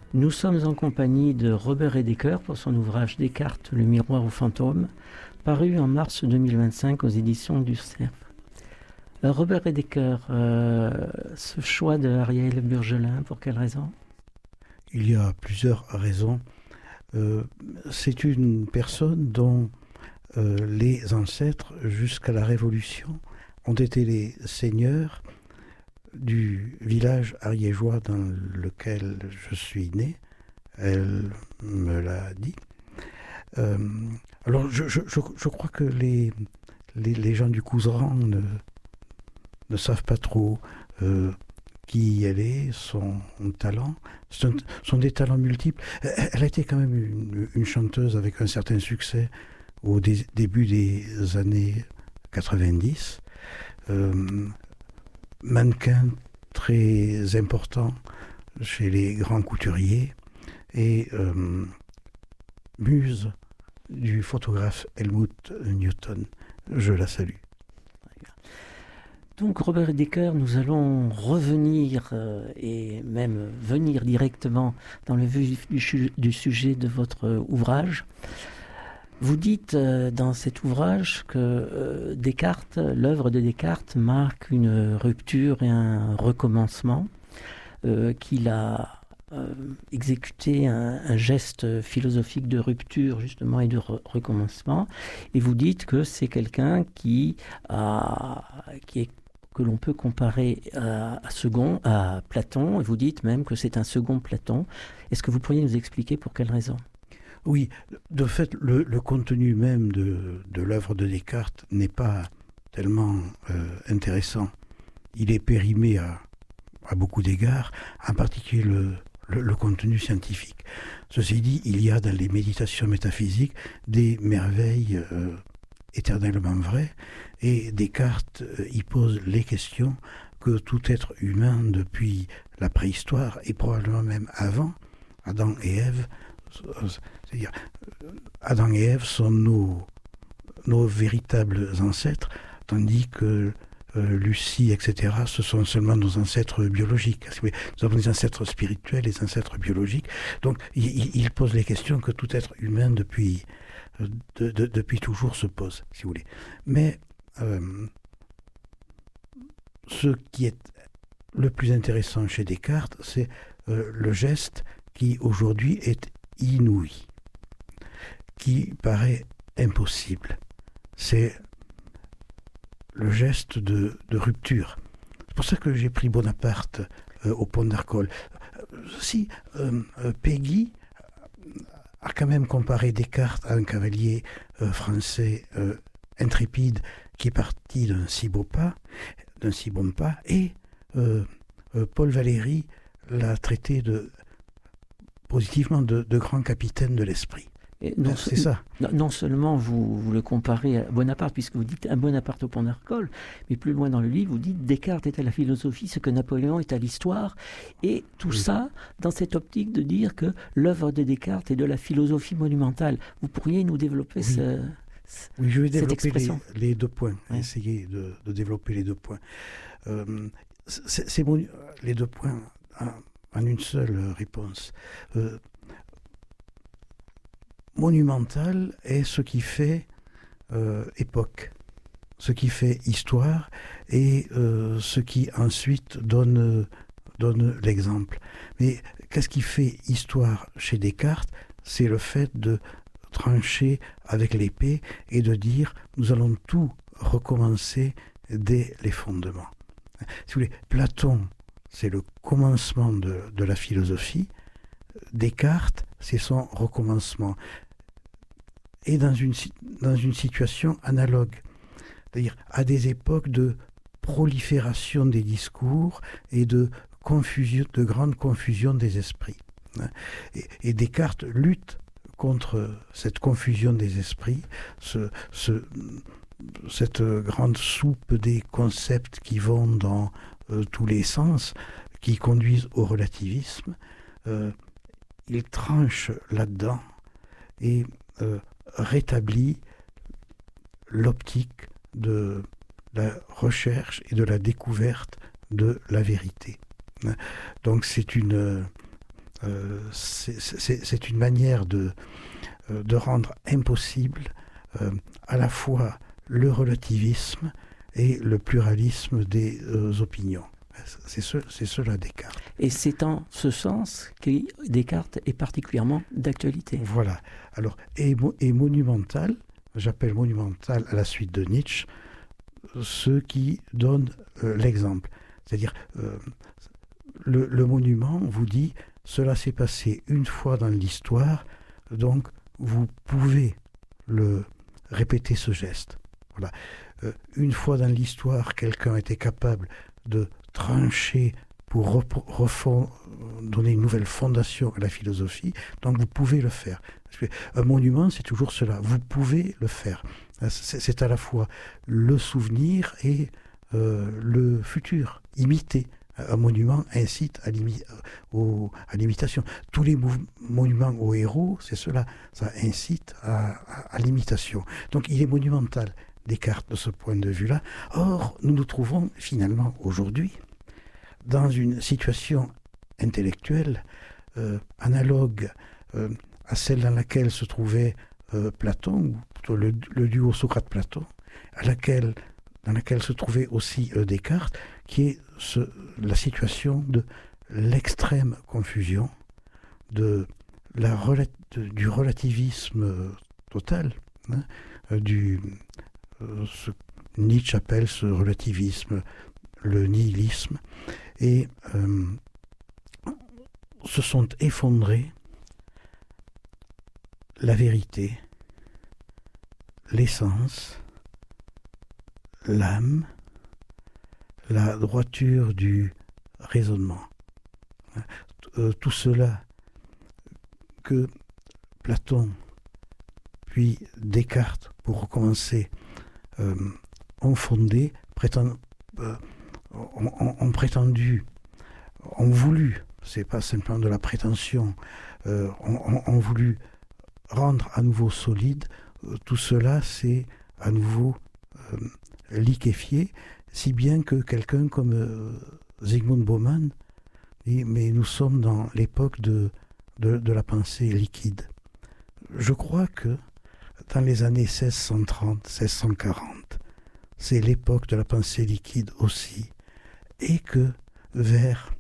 Nous sommes en compagnie de Robert Heidegger pour son ouvrage Descartes, le miroir au fantôme, paru en mars 2025 aux éditions du Cerf. Robert Heidegger, ce choix de Ariel Burgelin, pour quelle raison? Il y a plusieurs raisons. C'est une personne dont les ancêtres, jusqu'à la Révolution, ont été les seigneurs du village ariégeois dans lequel je suis né. Elle me l'a dit. Alors, je crois que les gens du Couserans ne savent pas trop qui elle est, son talent. Sont des talents multiples. Elle a été quand même une chanteuse avec un certain succès au début des années 90. Mannequin très important chez les grands couturiers et muse du photographe Helmut Newton. Je la salue. Donc Robert Heidegger, nous allons revenir et même venir directement dans le vif du sujet de votre ouvrage. Vous dites dans cet ouvrage que Descartes, l'œuvre de Descartes marque une rupture et un recommencement, qu'il a exécuté un geste philosophique de rupture justement et de recommencement. Et vous dites que c'est quelqu'un qui est que l'on peut comparer à Platon, et vous dites même que c'est un second Platon. Est-ce que vous pourriez nous expliquer pour quelle raison? Oui, de fait, le contenu même de l'œuvre de Descartes n'est pas tellement intéressant. Il est périmé à beaucoup d'égards, en particulier le contenu scientifique. Ceci dit, il y a dans les méditations métaphysiques des merveilles éternellement vraies, et Descartes y pose les questions que tout être humain depuis la préhistoire, et probablement même avant, Adam et Ève, c'est-à-dire Adam et Ève sont nos véritables ancêtres, tandis que Lucie, etc., ce sont seulement nos ancêtres biologiques. Nous avons des ancêtres spirituels, des ancêtres biologiques. Donc, il pose les questions que tout être humain depuis toujours se pose, si vous voulez. Mais ce qui est le plus intéressant chez Descartes, c'est le geste qui aujourd'hui est inouï, qui paraît impossible. C'est le geste de rupture. C'est pour ça que j'ai pris Bonaparte au pont d'Arcole. Si Peggy a quand même comparé Descartes à un cavalier français intrépide qui est parti d'un si bon pas, et Paul Valéry l'a traité positivement de grand capitaine de l'esprit. C'est ça. Non seulement vous le comparez à Bonaparte, puisque vous dites un Bonaparte au pont d'Arcole, mais plus loin dans le livre, vous dites Descartes est à la philosophie ce que Napoléon est à l'histoire, et tout ça dans cette optique de dire que l'œuvre de Descartes est de la philosophie monumentale. Vous pourriez nous développer Oui, je vais développer les deux points, essayer de développer les deux points. Les deux points en une seule réponse. Monumental est ce qui fait époque, ce qui fait histoire, et ce qui ensuite donne l'exemple. Mais qu'est-ce qui fait histoire chez Descartes? C'est le fait de trancher avec l'épée et de dire nous allons tout recommencer dès les fondements. Si vous voulez, Platon, c'est le commencement de la philosophie. Descartes, c'est son recommencement. Et dans une situation analogue, c'est-à-dire à des époques de prolifération des discours et de grande confusion des esprits. Et Descartes lutte contre cette confusion des esprits, cette grande soupe des concepts qui vont dans tous les sens, qui conduisent au relativisme. Il tranche là-dedans et rétablit l'optique de la recherche et de la découverte de la vérité. Donc c'est une c'est une manière de rendre impossible à la fois le relativisme et le pluralisme des opinions. C'est cela Descartes. Et c'est en ce sens que Descartes est particulièrement d'actualité. Voilà. Alors, et monumental, j'appelle monumental à la suite de Nietzsche, ceux qui donnent l'exemple. C'est-à-dire, le monument vous dit, cela s'est passé une fois dans l'histoire, donc vous pouvez répéter ce geste. Voilà. Une fois dans l'histoire, quelqu'un était capable de trancher pour donner une nouvelle fondation à la philosophie, donc vous pouvez le faire. Un monument, c'est toujours cela, vous pouvez le faire. C'est à la fois le souvenir et le futur, imiter. Un monument incite à l'imitation. Tous les monuments aux héros, c'est cela, ça incite à l'imitation. Donc il est monumental, Descartes, de ce point de vue-là. Or, nous nous trouvons finalement aujourd'hui dans une situation intellectuelle analogue à celle dans laquelle se trouvait Platon, ou plutôt le duo Socrate-Platon, dans laquelle se trouvait aussi Descartes, qui est la situation de l'extrême confusion, du relativisme total, hein, ce que Nietzsche appelle ce relativisme, le nihilisme, et se sont effondrés la vérité, l'essence, l'âme, la droiture du raisonnement. Tout cela que Platon, puis Descartes, pour recommencer, ont fondé, ont prétendu, ont voulu, c'est pas simplement de la prétention, ont voulu rendre à nouveau solide, tout cela c'est à nouveau liquéfié, si bien que quelqu'un comme Zygmunt Bauman dit, mais nous sommes dans l'époque de la pensée liquide. Je crois que dans les années 1630, 1640, c'est l'époque de la pensée liquide aussi, et que vers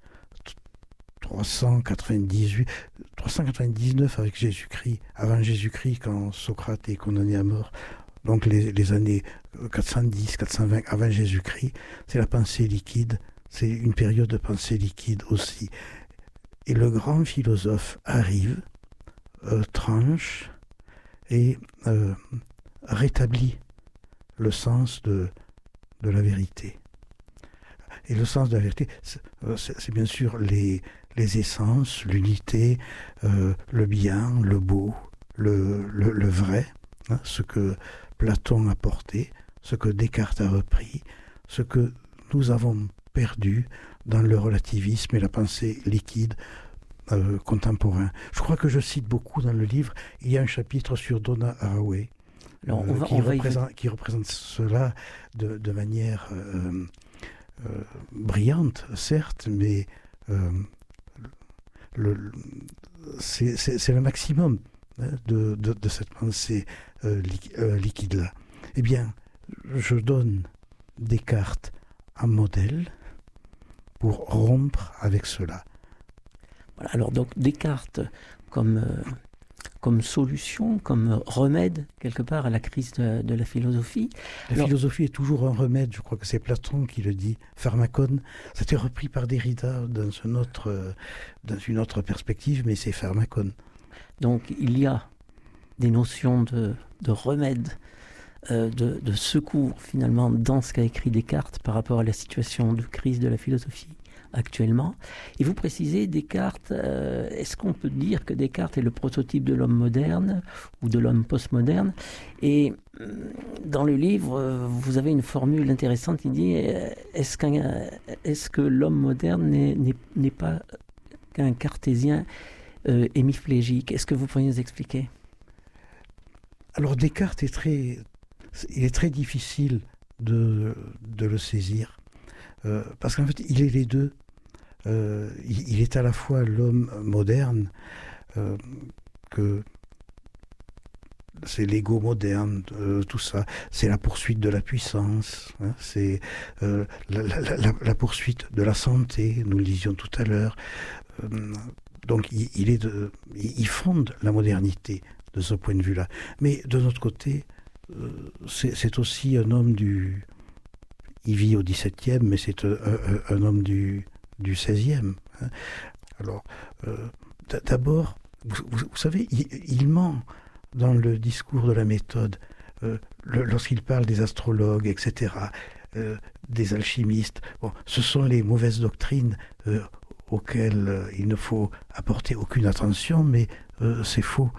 399 avec Jésus-Christ, avant Jésus-Christ, quand Socrate est condamné à mort, donc les années 410, 420 avant Jésus-Christ, c'est la pensée liquide, c'est une période de pensée liquide aussi. Et le grand philosophe arrive, tranche et rétablit le sens de la vérité. Et le sens de la vérité, c'est bien sûr les essences, l'unité, le bien, le beau, le vrai, hein, ce que Platon a porté, ce que Descartes a repris, ce que nous avons perdu dans le relativisme et la pensée liquide contemporain. Je crois que je cite beaucoup dans le livre, il y a un chapitre sur Donna Haraway, qui représente cela de manière brillante, certes, mais c'est le maximum de cette pensée liquide-là. Eh bien, je donne Descartes un modèle pour rompre avec cela. Voilà, alors donc Descartes comme solution, comme remède quelque part à la crise de la philosophie. La philosophie est toujours un remède, je crois que c'est Platon qui le dit, pharmakon. C'était repris par Derrida dans une autre perspective, mais c'est pharmakon. Donc il y a des notions de remède, de secours finalement dans ce qu'a écrit Descartes par rapport à la situation de crise de la philosophie actuellement. Et vous précisez, Descartes, est-ce qu'on peut dire que Descartes est le prototype de l'homme moderne ou de l'homme postmoderne? Et dans le livre, vous avez une formule intéressante qui dit est-ce que l'homme moderne n'est pas qu'un cartésien hémiplégique? Est-ce que vous pourriez nous expliquer? Alors Descartes il est très difficile de le saisir. Parce qu'en fait, il est les deux. il est à la fois l'homme moderne, que c'est l'ego moderne, tout ça. C'est la poursuite de la puissance, hein, c'est la poursuite de la santé, nous le disions tout à l'heure. Donc il fonde la modernité de ce point de vue-là. Mais de notre côté, c'est aussi un homme il vit au XVIIe, mais c'est un homme du XVIe. Hein. Alors, d'abord, vous savez, il ment dans le discours de la méthode, lorsqu'il parle des astrologues, etc., des alchimistes. Bon, ce sont les mauvaises doctrines auxquelles il ne faut apporter aucune attention, mais c'est faux.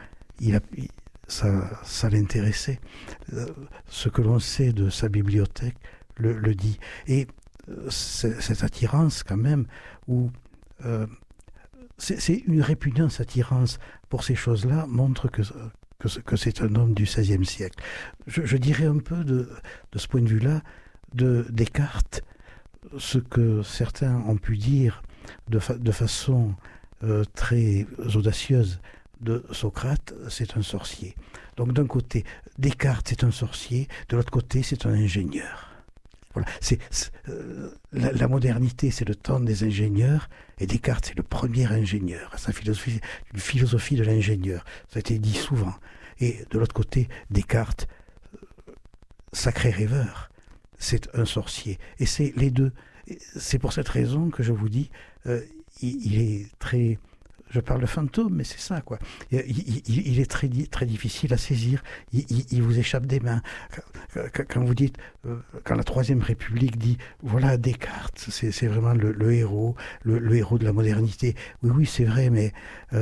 Ça l'intéressait. Ce que l'on sait de sa bibliothèque le dit. Et cette attirance, quand même, où c'est une répugnance attirance pour ces choses-là, montre que c'est un homme du XVIe siècle. Je dirais un peu de ce point de vue-là, de Descartes, ce que certains ont pu dire de façon très audacieuse de Socrate, c'est un sorcier. Donc d'un côté, Descartes c'est un sorcier, de l'autre côté c'est un ingénieur. Voilà. La modernité, c'est le temps des ingénieurs, et Descartes, c'est le premier ingénieur. Sa philosophie, une philosophie de l'ingénieur. Ça a été dit souvent. Et de l'autre côté, Descartes, sacré rêveur, c'est un sorcier. Et c'est les deux. C'est pour cette raison que je vous dis, il est très... Je parle de fantôme, mais c'est ça, quoi. Il est très, très difficile à saisir. Il vous échappe des mains. Quand vous dites, quand la Troisième République dit, voilà Descartes, c'est vraiment le héros, le héros de la modernité. Oui, c'est vrai, mais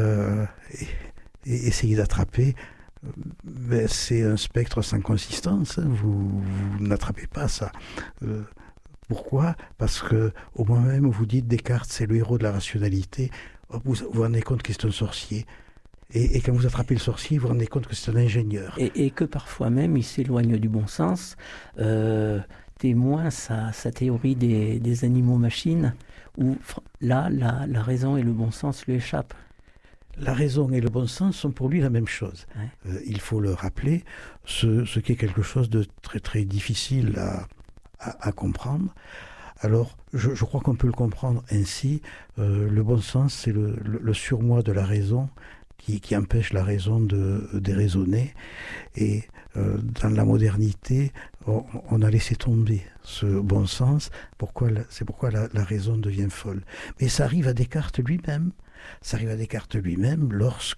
essayez d'attraper. Ben, c'est un spectre sans consistance. Hein. Vous n'attrapez pas ça. Pourquoi ? Parce que au moment même où vous dites Descartes, c'est le héros de la rationalité. Vous vous rendez compte que c'est un sorcier. Et quand vous attrapez le sorcier, vous vous rendez compte que c'est un ingénieur. Et que parfois même, il s'éloigne du bon sens, témoin sa théorie des animaux-machines, où là, la raison et le bon sens lui échappent. La raison et le bon sens sont pour lui la même chose. Ouais. Il faut le rappeler, ce qui est quelque chose de très très difficile à comprendre. Alors, je crois qu'on peut le comprendre ainsi. Le bon sens, c'est le surmoi de la raison qui empêche la raison de déraisonner. Et dans la modernité, on a laissé tomber ce bon sens. C'est pourquoi la raison devient folle. Mais ça arrive à Descartes lui-même. Ça arrive à Descartes lui-même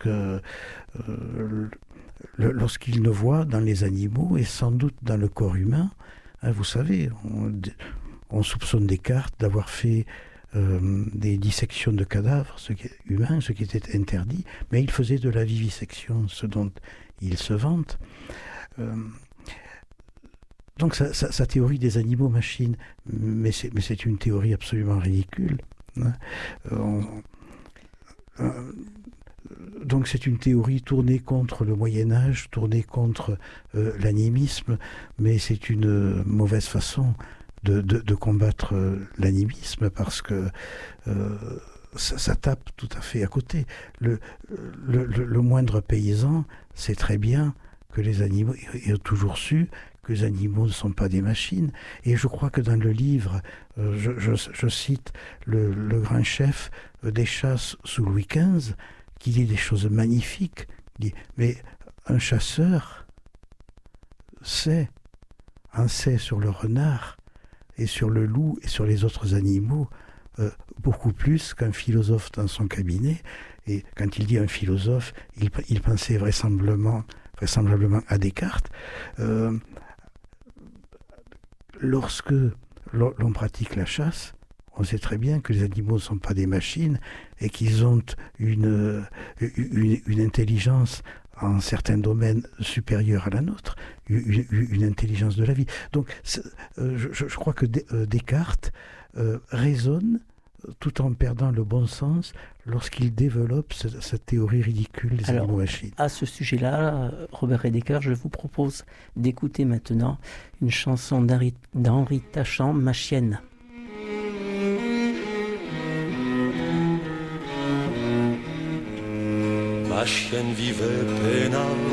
lorsqu'il ne voit dans les animaux et sans doute dans le corps humain. Hein, vous savez, on soupçonne Descartes d'avoir fait des dissections de cadavres humains, ce qui était interdit, mais il faisait de la vivisection, ce dont il se vante. Donc sa théorie des animaux-machines, mais c'est une théorie absolument ridicule. Hein. Donc c'est une théorie tournée contre le Moyen-Âge, tournée contre l'animisme, mais c'est une mauvaise façon de combattre l'animisme parce que ça tape tout à fait à côté. Le moindre paysan sait très bien que les animaux, il a toujours su que les animaux ne sont pas des machines. Et je crois que dans le livre, je cite le grand chef des chasses sous Louis XV, qui dit des choses magnifiques. Il dit, mais un chasseur en sait sur le renard et sur le loup et sur les autres animaux beaucoup plus qu'un philosophe dans son cabinet. Et quand il dit un philosophe, il pensait vraisemblablement à Descartes. Lorsque l'on pratique la chasse, on sait très bien que les animaux ne sont pas des machines et qu'ils ont une intelligence en certains domaines supérieure à la nôtre, une intelligence de la vie. Donc je crois que Descartes raisonne tout en perdant le bon sens lorsqu'il développe cette théorie ridicule des animaux-machines. À ce sujet-là, Robert Redeker, je vous propose d'écouter maintenant une chanson d'Henri Tachant, Ma chienne. Ma chienne vivait peinard